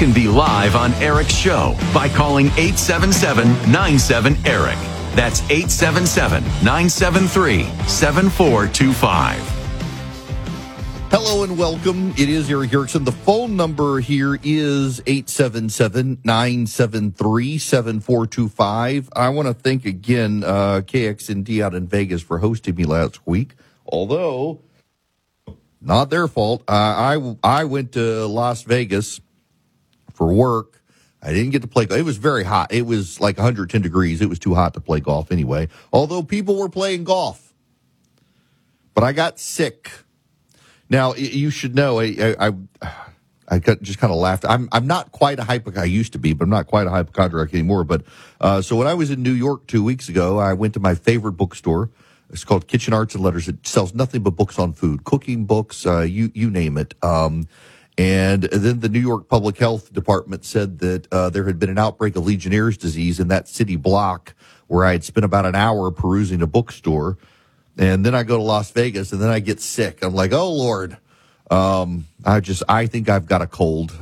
can be live on Eric's show by calling 877-97-ERIC. That's 877-973-7425. Hello and welcome. It is Eric Erickson. The phone number here is 877-973-7425. I want to thank again KXND out in Vegas for hosting me last week. Although, not their fault. I went to Las Vegas for work. I didn't get to play. It was very hot. It was like 110 degrees. It was too hot to play golf anyway. Although people were playing golf. But I got sick. Now, you should know, I just kind of laughed. I'm not quite a hypochondriac. I used to be, but I'm not quite a hypochondriac anymore. But so when I was in New York 2 weeks ago, I went to my favorite bookstore. It's called Kitchen Arts and Letters. It sells nothing but books on food, cooking books, you name it. And then the New York Public Health Department said that there had been an outbreak of Legionnaire's disease in that city block where I had spent about an hour perusing a bookstore. And then I go to Las Vegas, and then I get sick. I'm like, oh, Lord. I think I've got a cold.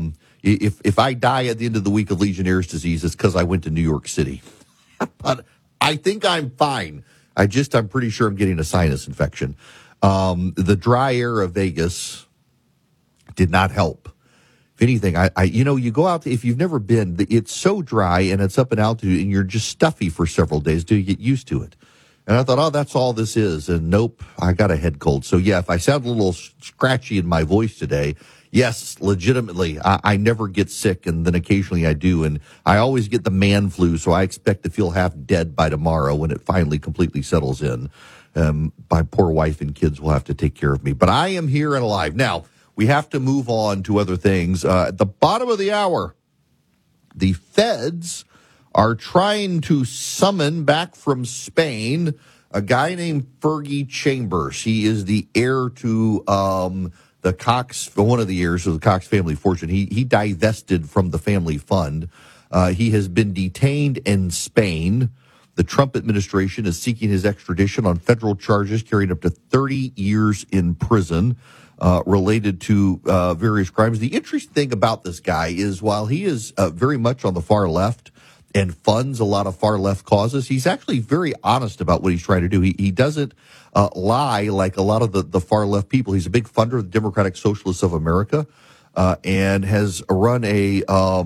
If I die at the end of the week of Legionnaire's disease, it's because I went to New York City. But I think I'm fine. I'm pretty sure I'm getting a sinus infection. The dry air of Vegas did not help. If anything, you go out, if you've never been, it's so dry, and it's up in altitude, and you're just stuffy for several days till you get used to it. And I thought, that's all this is. And nope, I got a head cold. So, yeah, if I sound a little scratchy in my voice today, yes, legitimately, I never get sick, and then occasionally I do. And I always get the man flu, so I expect to feel half dead by tomorrow when it finally completely settles in. My poor wife and kids will have to take care of me. But I am here and alive. Now, we have to move on to other things. At the bottom of the hour, the feds are trying to summon back from Spain a guy named Fergie Chambers. He is the heir to the Cox, one of the heirs of the Cox family fortune. He divested from the family fund. He has been detained in Spain. The Trump administration is seeking his extradition on federal charges carrying up to 30 years in prison related to various crimes. The interesting thing about this guy is while he is very much on the far left, and funds a lot of far-left causes, he's actually very honest about what he's trying to do. He doesn't lie like a lot of the far-left people. He's a big funder of the Democratic Socialists of America and has run a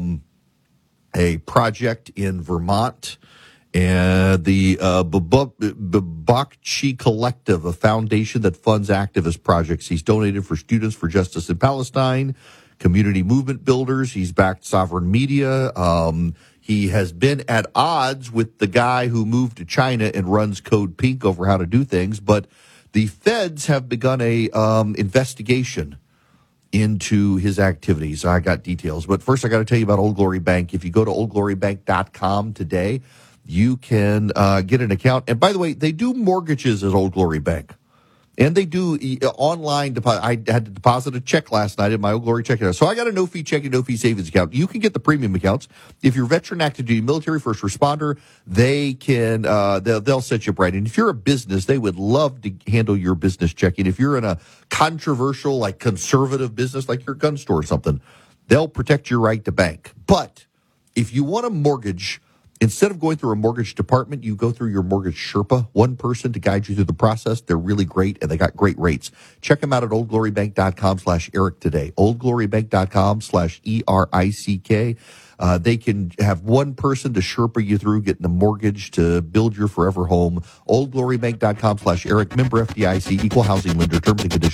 project in Vermont. And the Babakchi Collective, a foundation that funds activist projects. He's donated for Students for Justice in Palestine, community movement builders. He's backed sovereign media. He has been at odds with the guy who moved to China and runs Code Pink over how to do things. But the feds have begun a investigation into his activities. I got details. But first, I got to tell you about Old Glory Bank. If you go to oldglorybank.com today, you can get an account. And by the way, they do mortgages at Old Glory Bank. And they do online deposit. I had to deposit a check last night in my Old Glory checking account. So I got a no-fee checking, no-fee savings account. You can get the premium accounts. If you're veteran, active duty, military, first responder, they can, they'll set you up right. And if you're a business, they would love to handle your business checking. If you're in a controversial, like conservative business, like your gun store or something, they'll protect your right to bank. But if you want a mortgage, instead of going through a mortgage department, you go through your mortgage Sherpa, one person to guide you through the process. They're really great, and they got great rates. Check them out at oldglorybank.com/Eric today. oldglorybank.com/ERICK. They can have one person to Sherpa you through getting the mortgage to build your forever home. oldglorybank.com/Eric. Member FDIC, equal housing lender, terms and conditions.